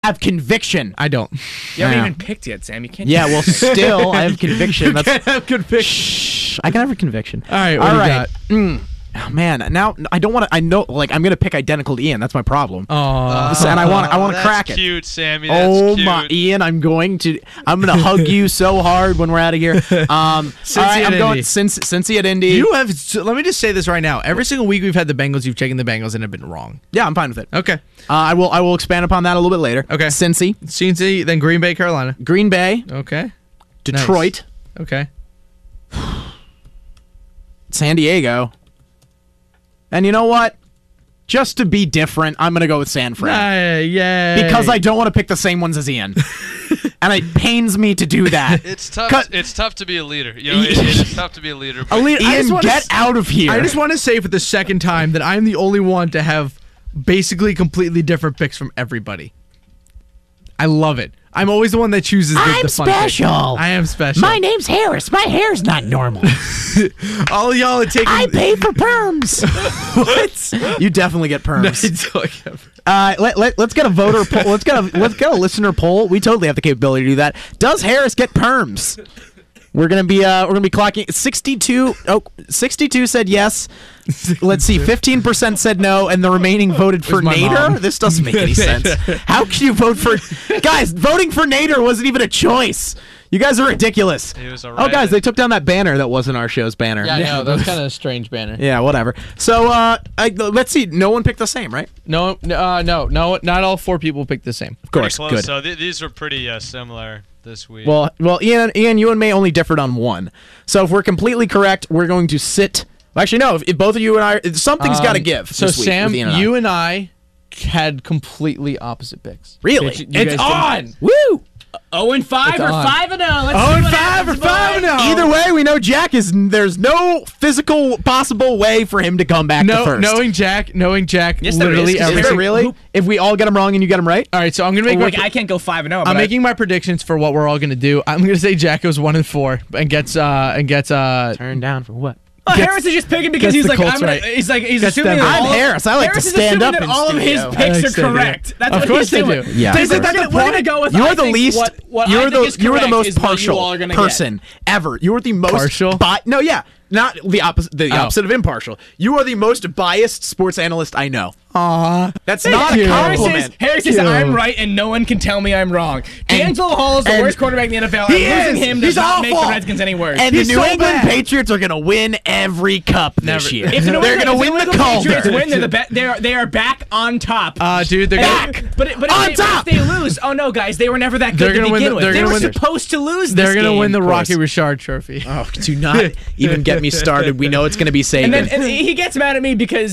have conviction. I don't. You haven't Yeah. even picked yet, Sam. You can't. Yeah, well, still, I have conviction. I have conviction. Shh, I can have a conviction. All right, what do you got? Oh, man, now I don't want to. I know, like, I'm gonna pick identical to Ian. That's my problem. Oh, And I want to crack it. Cute, Sammy. That's Oh cute. my, Ian! I'm gonna hug you so hard when we're out of here. All right, I'm going Indy. Cincy at Indy. you have. Let me just say this right now. Every single week we've had the Bengals, you've taken the Bengals and have been wrong. Yeah, I'm fine with it. Okay. I will expand upon that a little bit later. Okay. Cincy, Cincy, then Green Bay, Carolina. Green Bay, Okay. Detroit, Nice. Okay. San Diego, and you know what? Just to be different, I'm gonna go with San Fran. Yay. Because I don't want to pick the same ones as Ian, and it pains me to do that. It's tough. Cut. It's tough to be a leader. You know, it's tough to be a leader. But Ian, get out of here. I just want to say for the second time that I'm the only one to have basically completely different picks from everybody. I love it. I'm always the one that chooses the I'm fun pick. special. I am special. My name's Harris. My hair's not normal. All y'all are taking. I pay for perms. What? You definitely get perms. Let's get a voter poll. Let's get a listener poll. We totally have the capability to do that. Does Harris get perms? We're gonna be clocking 62. 62 said yes. Let's see, 15% said no, and the remaining voted for my Nader. mom. This doesn't make any sense. How can you vote for? Guys, voting for Nader wasn't even a choice. You guys are ridiculous. He was a Oh, guys, write-in. they took down that banner that wasn't our show's banner. Yeah, I know. That was kind of a strange banner. Yeah, whatever. So, let's see. No one picked the same, right? No, not all four people picked the same. Of pretty course, close. good. So these are pretty similar this week. Well, Ian, you and May only differed on one. So if we're completely correct, we're going to sit. Actually, no. If both of you and I, something's got to give. So this week Sam, with Ian and I. you and I had completely opposite picks. Really? You guys didn't- Woo! 0-5 It's or on. 5-0. Let's 0-5 or 5-0. Either way, we know Jack is. There's no physical possible way for him to come back to first. Knowing Jack, Yes, there literally is, 'cause Is every there single- really? If we all get them wrong and you get them right? All right, so I'm gonna make. Like, my, I can't go 5-0. I'm making my predictions for what we're all gonna do. I'm gonna say Jack goes 1-4 and gets Turn down for what? Harris is just picking because gets he's the like, Colts I'm gonna, right. he's Gets assuming them that right. I'm all, Harris. I like to Harris is stand assuming up that in all of his studio. picks I are say do. correct. That's Of what course he's they doing. do. Yeah. He's like, That's the we're point. gonna go with. You're I the think least. What you're I think is the correct most is what you partial all are gonna person ever. You are the most Partial? No, yeah, not the opposite. The Oh. opposite of impartial. You are the most biased sports analyst I know. Aw. That's not a you. compliment. Harris says Cute. I'm right and no one can tell me I'm wrong. D'Angelo Hall is the and- worst quarterback in the NFL. He and losing is. him does He's not make the awful. Redskins any worse. And He's the New so England bad. Patriots are going to win every cup this year. if the New They're England- going to if win the New England Patriots Calder. win, they are back on top. Dude, they're Back, gonna. but On if top! they lose, oh no, guys, they were never that They're good to gonna win begin the- with. they're They gonna were win the- supposed to lose. They're this gonna game. win the of course. Rocky Richard Trophy. Oh, do not even get me started. We know it's going to be Saban. And he gets mad at me because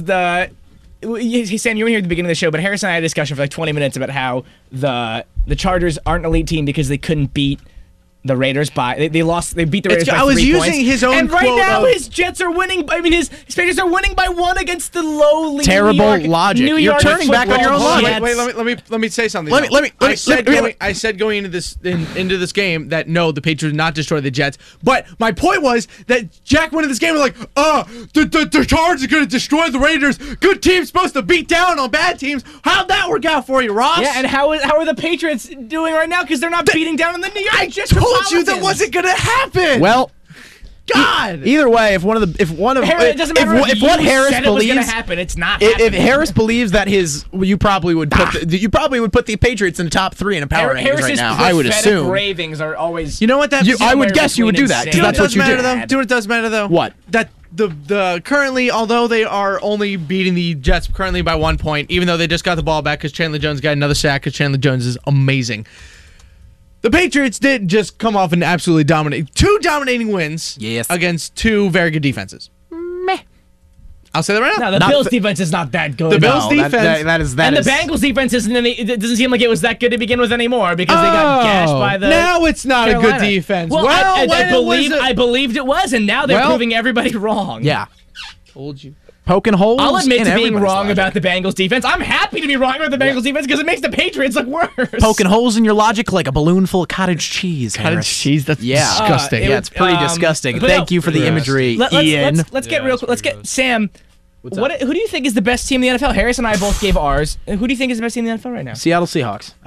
he's saying you were here at the beginning of the show, but Harris and I had a discussion for like 20 minutes about how the Chargers aren't an elite team because they couldn't beat the Raiders by they lost. They beat the Raiders by 3 I was points. using his own and right quote now of- his Jets are winning. I mean his Patriots are winning by 1 against the lowly Terrible New York, logic. New You're York turning back on your own football logic. Jets. Let me say something. Let me- I said let me- going into this game that no, the Patriots would not destroy the Jets. But my point was that Jack went in this game and like, the Chargers are going to destroy the Raiders. Good team's supposed to beat down on bad teams. How'd that work out for you, Ross? Yeah, and how are the Patriots doing right now? Because they're not beating down on the New York Jets. told you that wasn't going to happen. Well, God. either way, if It doesn't matter if what you Harris said it was going to believes, happen. It's not. if happening. Harris believes that you probably would put the Patriots in the top 3 in a power rankings Harris's right now. I would prophetic assume. ravings are always. You know what that? I would guess you would do that Do because you know that's what you do. Do you know what does matter though? What? That the currently, although they are only beating the Jets currently by 1 point, even though they just got the ball back because Chandler Jones got another sack because Chandler Jones is amazing. The Patriots did just come off and absolutely dominate 2 dominating wins Yes. against 2 very good defenses. Meh. I'll say that right now. No, the Not Bills the- defense is not that good. The Bills No, defense- that is and the Bengals defense it doesn't seem like it was that good to begin with anymore because they got gashed by the. now it's not a Carolina. good defense. Well, I I believed it was, and now they're Well- proving everybody wrong. Yeah, told you. poking holes. I'll admit in to being everybody's wrong logic. about the Bengals defense. I'm happy to be wrong about the Bengals defense because it makes the Patriots look worse. poking holes in your logic like a balloon full of cottage cheese. Harris. cheese. That's Yeah. disgusting. It Yeah, was- it's pretty disgusting. but Thank no, you for the gross. imagery, Ian. Let's get Yeah, real. it's Let's pretty get gross. Sam. Who do you think is the best team in the NFL? Harris and I both gave ours. Who do you think is the best team in the NFL right now? Seattle Seahawks.